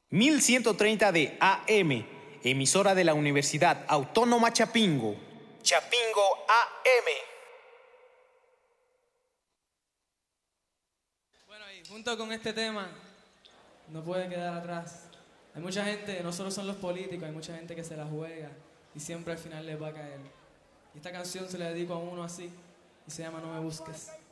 1130 de AM, emisora de la Universidad Autónoma Chapingo. Chapingo AM. Bueno, y junto con este tema, no puede quedar atrás. Hay mucha gente, no solo son los políticos, hay mucha gente que se la juega y siempre al final les va a caer. Y esta canción se la dedico a uno así y se llama No me busques.